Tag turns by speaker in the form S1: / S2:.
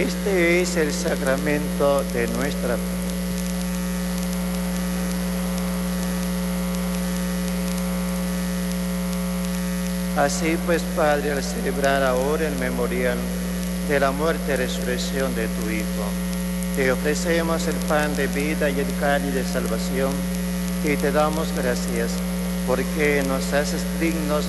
S1: Este es el sacramento de nuestra fe. Así pues, Padre, al celebrar ahora el memorial de la muerte y resurrección de tu Hijo, te ofrecemos el pan de vida y el cáliz de salvación y te damos gracias porque nos haces dignos